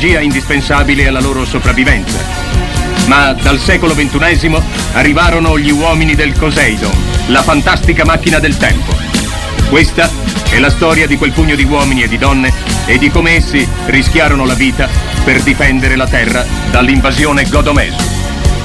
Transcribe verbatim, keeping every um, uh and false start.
energia indispensabile alla loro sopravvivenza. Ma dal secolo ventunesimo arrivarono gli uomini del Poseidon, la fantastica macchina del tempo. Questa è la storia di quel pugno di uomini e di donne e di come essi rischiarono la vita per difendere la Terra dall'invasione Godomesu.